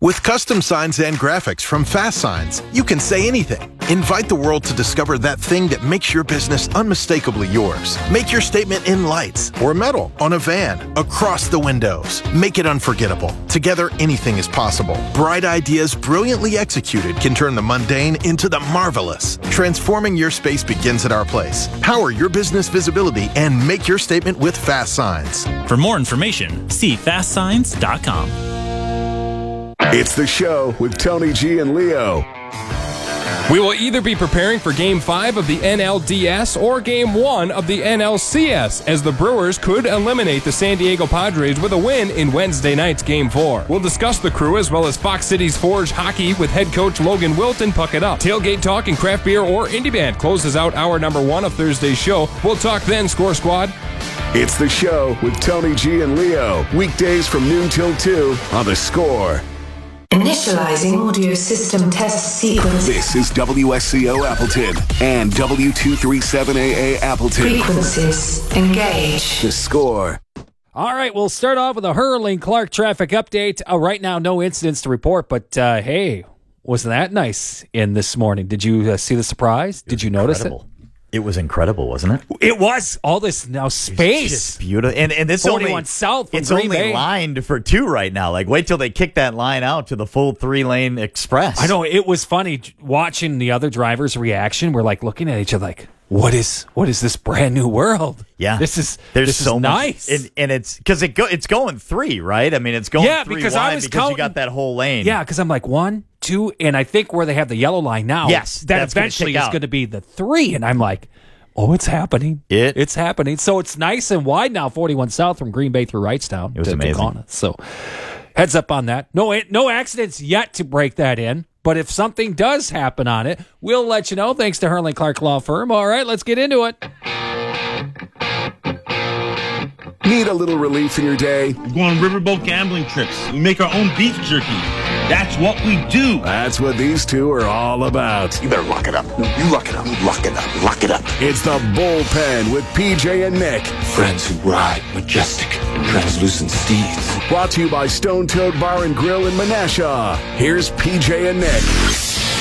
With custom signs and graphics from Fast Signs, you can say anything. Invite the world to discover that thing that makes your business unmistakably yours. Make your statement in lights or metal, on a van, across the windows. Make it unforgettable. Together, anything is possible. Bright ideas brilliantly executed can turn the mundane into the marvelous. Transforming your space begins at our place. Power your business visibility and make your statement with Fast Signs. For more information, see fastsigns.com. It's the show with Tony G and Leo. We will either be preparing for Game 5 of the NLDS or Game 1 of the NLCS, as the Brewers could eliminate the San Diego Padres with a win in Wednesday night's Game 4. We'll discuss the Crew as well as Fox Cities Forge hockey with head coach Logan Wilton. Puck it up. Tailgate talk and craft beer or indie band closes out hour number 1 of Thursday's show. We'll talk then, Score Squad. It's the show with Tony G and Leo. Weekdays from noon till 2 on The Score. Initializing audio system test sequence. This is WSCO Appleton and W237AA Appleton. Frequencies engage. The Score. All right, we'll start off with a Hurling Clark traffic update. Right now, no incidents to report, but hey, wasn't that nice in this morning? Did you see the surprise? Did you notice it? It was incredible, wasn't it? It was. All this now space. It's just beautiful. And it's 41 only south from it's Green only Bay. lined for 2 right now. Like, wait till they kick that line out to the full 3-lane express. I know, it was funny watching the other drivers' reaction. We're like looking at each other like, what is this brand new world? Yeah. This is so nice. Much, and it's because it's going 3, right? I mean, it's going 3 because wide I was because counting, you got that whole lane. Yeah, because I'm like 1, 2, and I think where they have the yellow line now, yes, that eventually is going to be the 3, and I'm like, oh, it's happening. It's happening. So it's nice and wide now, 41 south from Green Bay through Wrightstown. It was amazing. Tacoma. So heads up on that. No accidents yet to break that in, but if something does happen on it, we'll let you know. Thanks to Hurling Clark Law Firm. All right, let's get into it. Need a little relief in your day? We go on riverboat gambling trips. We make our own beef jerky. That's what we do. That's what these two are all about. You better lock it up. No, you lock it up. You lock it up. Lock it up. It's the Bullpen with PJ and Nick. Friends who ride majestic, translucent steeds. Brought to you by Stone Toad Bar and Grill in Menasha. Here's PJ and Nick.